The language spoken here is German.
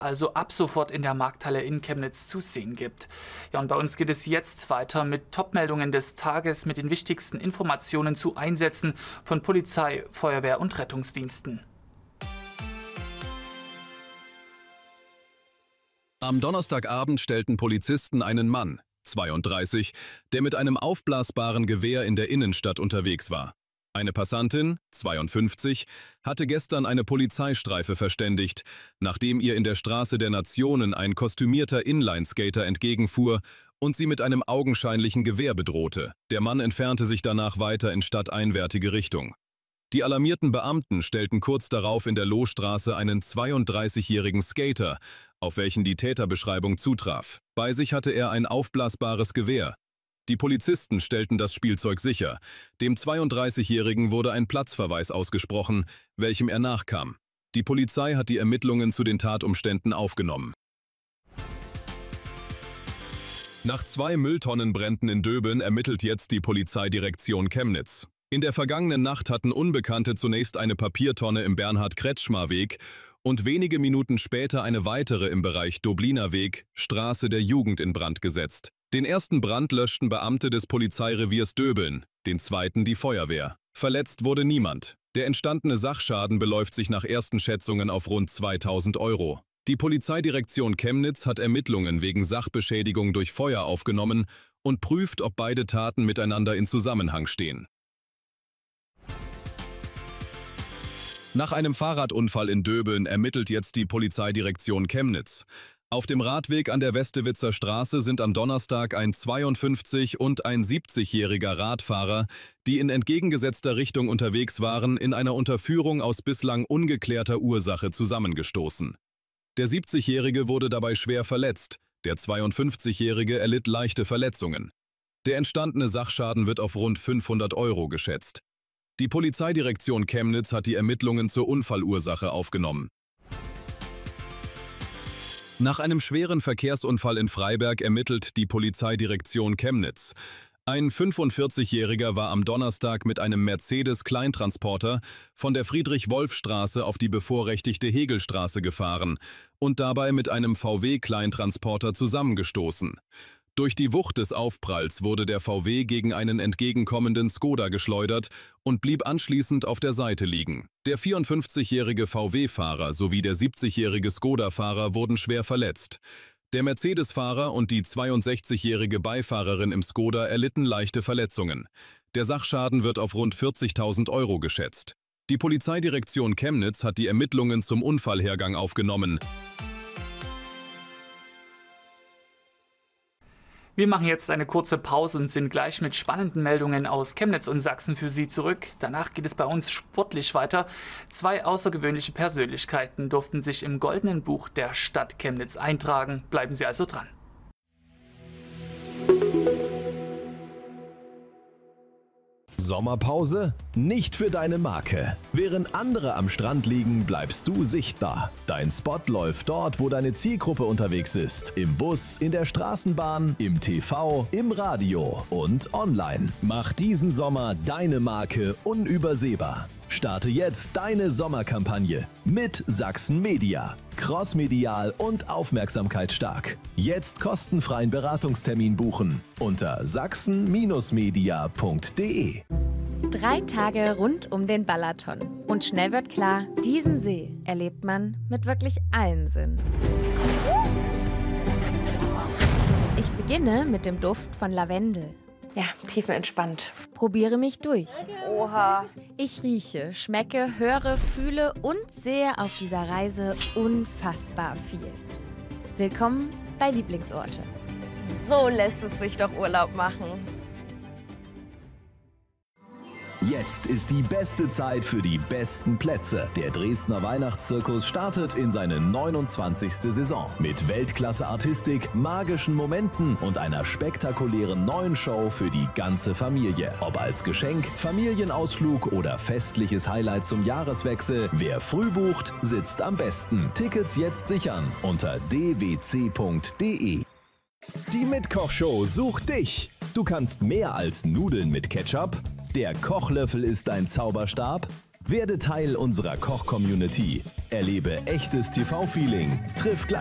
also ab sofort in der Markthalle in Chemnitz zu sehen gibt. Ja, und bei uns geht es jetzt weiter mit Top-Meldungen des Tages, mit den wichtigsten Informationen zu Einsätzen von Polizei, Feuerwehr und Rettungsdiensten. Am Donnerstagabend stellten Polizisten einen Mann, 32, der mit einem aufblasbaren Gewehr in der Innenstadt unterwegs war. Eine Passantin, 52, hatte gestern eine Polizeistreife verständigt, nachdem ihr in der Straße der Nationen ein kostümierter Inlineskater entgegenfuhr und sie mit einem augenscheinlichen Gewehr bedrohte. Der Mann entfernte sich danach weiter in stadteinwärtige Richtung. Die alarmierten Beamten stellten kurz darauf in der Lohstraße einen 32-jährigen Skater, auf welchen die Täterbeschreibung zutraf. Bei sich hatte er ein aufblasbares Gewehr. Die Polizisten stellten das Spielzeug sicher. Dem 32-Jährigen wurde ein Platzverweis ausgesprochen, welchem er nachkam. Die Polizei hat die Ermittlungen zu den Tatumständen aufgenommen. Nach 2 Mülltonnenbränden in Döbeln ermittelt jetzt die Polizeidirektion Chemnitz. In der vergangenen Nacht hatten Unbekannte zunächst eine Papiertonne im Bernhard-Kretschmar-Weg und wenige Minuten später eine weitere im Bereich Dubliner Weg, Straße der Jugend, in Brand gesetzt. Den ersten Brand löschten Beamte des Polizeireviers Döbeln, den zweiten die Feuerwehr. Verletzt wurde niemand. Der entstandene Sachschaden beläuft sich nach ersten Schätzungen auf rund 2.000 €. Die Polizeidirektion Chemnitz hat Ermittlungen wegen Sachbeschädigung durch Feuer aufgenommen und prüft, ob beide Taten miteinander in Zusammenhang stehen. Nach einem Fahrradunfall in Döbeln ermittelt jetzt die Polizeidirektion Chemnitz. Auf dem Radweg an der Westewitzer Straße sind am Donnerstag ein 52- und ein 70-jähriger Radfahrer, die in entgegengesetzter Richtung unterwegs waren, in einer Unterführung aus bislang ungeklärter Ursache zusammengestoßen. Der 70-jährige wurde dabei schwer verletzt, der 52-jährige erlitt leichte Verletzungen. Der entstandene Sachschaden wird auf rund 500 € geschätzt. Die Polizeidirektion Chemnitz hat die Ermittlungen zur Unfallursache aufgenommen. Nach einem schweren Verkehrsunfall in Freiberg ermittelt die Polizeidirektion Chemnitz. Ein 45-Jähriger war am Donnerstag mit einem Mercedes-Kleintransporter von der Friedrich-Wolf-Straße auf die bevorrechtigte Hegelstraße gefahren und dabei mit einem VW-Kleintransporter zusammengestoßen. Durch die Wucht des Aufpralls wurde der VW gegen einen entgegenkommenden Skoda geschleudert und blieb anschließend auf der Seite liegen. Der 54-jährige VW-Fahrer sowie der 70-jährige Skoda-Fahrer wurden schwer verletzt. Der Mercedes-Fahrer und die 62-jährige Beifahrerin im Skoda erlitten leichte Verletzungen. Der Sachschaden wird auf rund 40.000 € geschätzt. Die Polizeidirektion Chemnitz hat die Ermittlungen zum Unfallhergang aufgenommen. Wir machen jetzt eine kurze Pause und sind gleich mit spannenden Meldungen aus Chemnitz und Sachsen für Sie zurück. Danach geht es bei uns sportlich weiter. 2 außergewöhnliche Persönlichkeiten durften sich im Goldenen Buch der Stadt Chemnitz eintragen. Bleiben Sie also dran. Sommerpause? Nicht für deine Marke. Während andere am Strand liegen, bleibst du sichtbar. Dein Spot läuft dort, wo deine Zielgruppe unterwegs ist. Im Bus, in der Straßenbahn, im TV, im Radio und online. Mach diesen Sommer deine Marke unübersehbar. Starte jetzt deine Sommerkampagne mit Sachsen Media. Crossmedial und aufmerksamkeitsstark. Jetzt kostenfreien Beratungstermin buchen unter sachsen-media.de. 3 Tage rund um den Balaton. Und schnell wird klar, diesen See erlebt man mit wirklich allen Sinnen. Ich beginne mit dem Duft von Lavendel. Ja, tiefenentspannt. Probiere mich durch. Oha. Ich rieche, schmecke, höre, fühle und sehe auf dieser Reise unfassbar viel. Willkommen bei Lieblingsorte. So lässt es sich doch Urlaub machen. Jetzt ist die beste Zeit für die besten Plätze. Der Dresdner Weihnachtszirkus startet in seine 29. Saison. Mit Weltklasse-Artistik, magischen Momenten und einer spektakulären neuen Show für die ganze Familie. Ob als Geschenk, Familienausflug oder festliches Highlight zum Jahreswechsel, wer früh bucht, sitzt am besten. Tickets jetzt sichern unter dwc.de. Die Mitkochshow sucht dich. Du kannst mehr als Nudeln mit Ketchup. Der Kochlöffel ist dein Zauberstab. Werde Teil unserer Koch-Community. Erlebe echtes TV-Feeling. Triff gleich